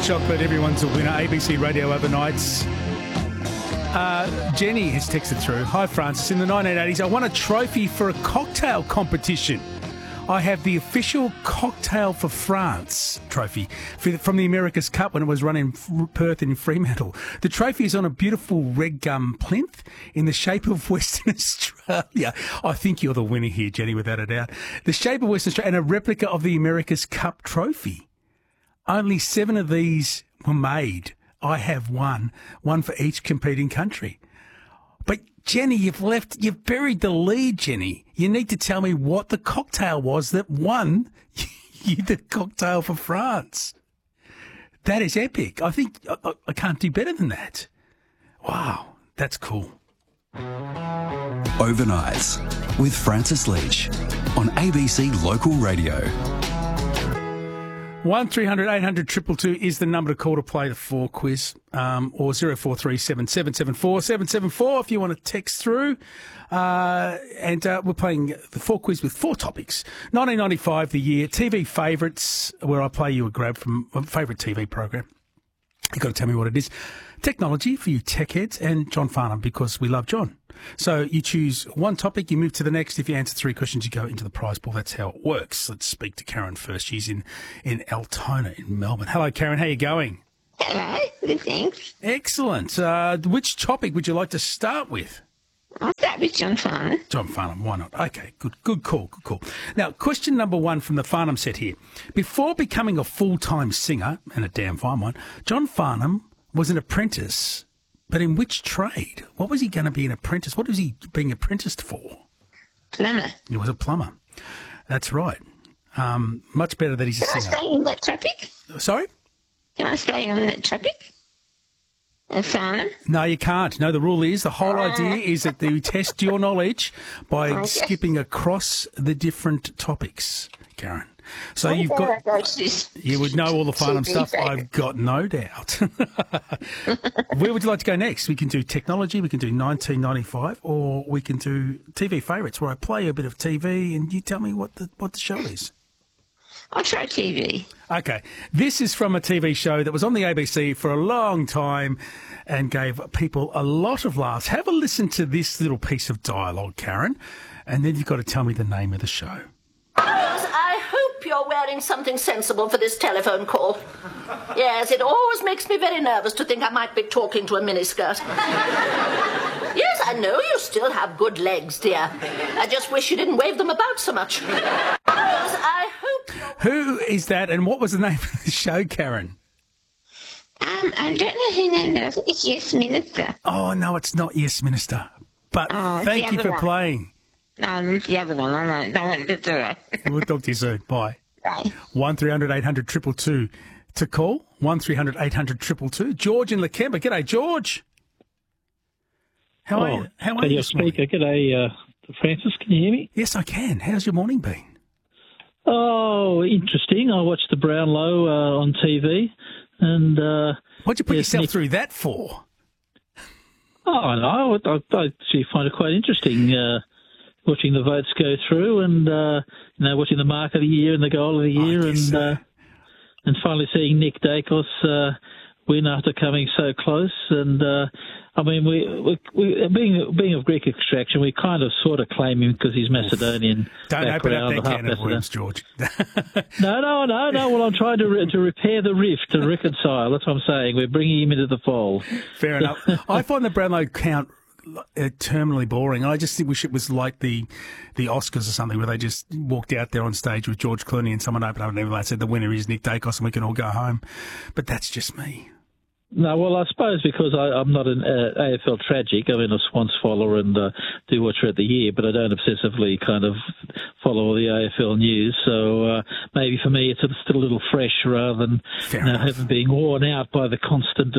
chocolate, everyone's a winner. ABC Radio Overnights. Jenny has texted through. Hi, Francis. In the 1980s, I won a trophy for a cocktail competition. I have the official Cocktail for France trophy from the America's Cup when it was run in Perth and in Fremantle. The trophy is on a beautiful red gum plinth in the shape of Western Australia. I think you're the winner here, Jenny, without a doubt. The shape of Western Australia and a replica of the America's Cup trophy. Only 7 of these were made. I have one for each competing country. But Jenny, you've buried the lead, Jenny. You need to tell me what the cocktail was that won you the Cocktail for France. That is epic. I think I can't do better than that. Wow, that's cool. Overnights with Francis Leach on ABC Local Radio. 1300 800 222 is the number to call to play the 4 quiz, or 0437 774 774 if you want to text through. And we're playing the 4 quiz with 4 topics. 1995, the year, TV favourites, where I play you a grab from a favourite TV program. You've got to tell me what it is. Technology for you tech heads, and John Farnham, because we love John. So you choose one topic, you move to the next. If you answer 3 questions, you go into the prize pool. That's how it works. Let's speak to Karen first. She's in Altona in Melbourne. Hello, Karen. How are you going? Hello. Good, thanks. Excellent. Which topic would you like to start with? I'll start with John Farnham. John Farnham, why not? Okay, good call. Now, question number 1 from the Farnham set here. Before becoming a full-time singer, and a damn fine one, John Farnham was an apprentice, but in which trade? What was he going to be an apprentice? What was he being apprenticed for? Plumber. He was a plumber. That's right. Much better that he's a singer. Can I stay on that topic? Sorry? Can I stay on that topic? Farnham? No, you can't. No, the rule is, the whole idea is that you test your knowledge by skipping across the different topics, Karen. So you would know all the Farnham stuff, I've got no doubt. Where would you like to go next? We can do technology, we can do 1995, or we can do TV favourites, where I play a bit of TV and you tell me what the show is. I'll try TV. Okay. This is from a TV show that was on the ABC for a long time and gave people a lot of laughs. Have a listen to this little piece of dialogue, Karen, and then you've got to tell me the name of the show. I hope you're wearing something sensible for this telephone call. Yes, it always makes me very nervous to think I might be talking to a miniskirt. Yes, I know you still have good legs, dear. I just wish you didn't wave them about so much. I hope... Who is that, and what was the name of the show, Karen? I don't know who named it. It's Yes Minister. Oh, no, it's not Yes Minister. But thank you for playing. No, it's the other one. I don't want to do it. We'll talk to you soon. Bye. Bye. 1300 800 222 to call. 1300 800 222. George in Lakemba. G'day, George. How are you? How are you this morning? G'day, Francis. Can you hear me? Yes, I can. How's your morning been? Oh, interesting. I watched the Brownlow on TV. And what'd you put yourself through that for? Oh, no, I actually find it quite interesting watching the votes go through and, watching the mark of the year and the goal of the year and finally seeing Nick Dacos win after coming so close. And, we being of Greek extraction, we kind of sort of claim him because he's Macedonian. Don't open up that can of worms, George. No. Well, I'm trying to repair the rift, to reconcile. That's what I'm saying. We're bringing him into the fold. Fair enough. I find the Brownlow count terminally boring. I just wish it was like the Oscars or something, where they just walked out there on stage with George Clooney and someone opened up and everyone said the winner is Nick Dacos and we can all go home. But that's just me. No, well, I suppose because I'm not an AFL tragic. I'm a Swans follower and do watch throughout the year, but I don't obsessively kind of follow all the AFL news. So maybe for me it's still a little fresh rather than having being worn out by the constant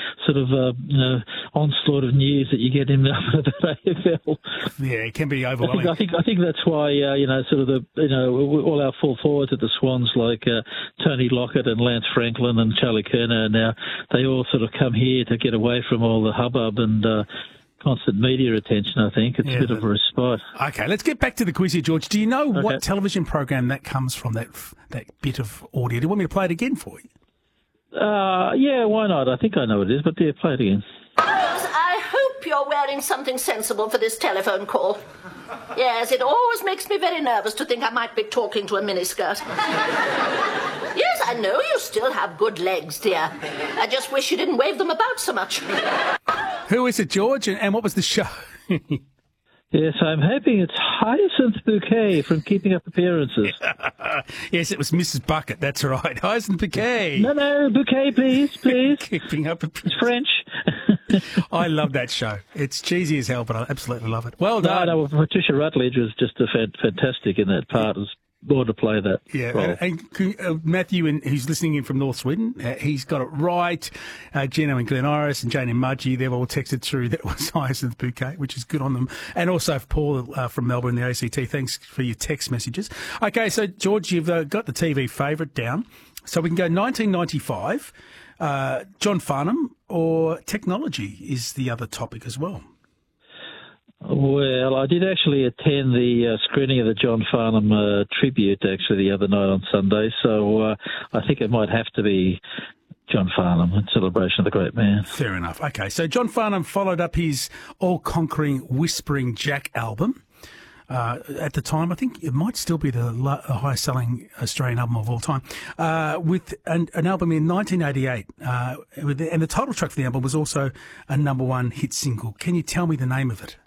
onslaught of news that you get in the AFL. Yeah, it can be overwhelming. I think that's why all our full forwards at the Swans like Tony Lockett and Lance Franklin and Charlie Curnow now, they all sort of come here to get away from all the hubbub and constant media attention. I think it's a bit of a respite. Okay, let's get back to the quiz here, George. Do you know what television program that comes from, that bit of audio? Do you want me to play it again for you? Yeah, why not? I think I know what it is, but yeah, play it again. Yes, I hope you're wearing something sensible for this telephone call. Yes, it always makes me very nervous to think I might be talking to a miniskirt. Yes, I know you still have good legs, dear. I just wish you didn't wave them about so much. Who is it, George, and what was the show? Yes, I'm hoping it's Hyacinth Bouquet from Keeping Up Appearances. Yes, it was Mrs. Bucket, that's right. Hyacinth Bouquet. No, Bouquet, please. Keeping Up It's French. I love that show. It's cheesy as hell, but I absolutely love it. Well done. No, Patricia Rutledge was just fantastic in that part. It was born to play that role. And Matthew, who's listening in from North Sweden, he's got it right. Gino and Glen Iris and Jane and Mudgee, they've all texted through that was Hyacinth Bouquet, which is good on them. And also Paul from Melbourne, the ACT, thanks for your text messages. Okay, so George, you've got the TV favourite down. So we can go 1995, John Farnham, or technology is the other topic as well. Well, I did actually attend the screening of the John Farnham tribute actually the other night on Sunday, so I think it might have to be John Farnham in celebration of the great man. Fair enough. Okay, so John Farnham followed up his all-conquering Whispering Jack album. At the time, I think it might still be the highest-selling Australian album of all time, with an album in 1988. And the title track for the album was also a #1 hit single. Can you tell me the name of it?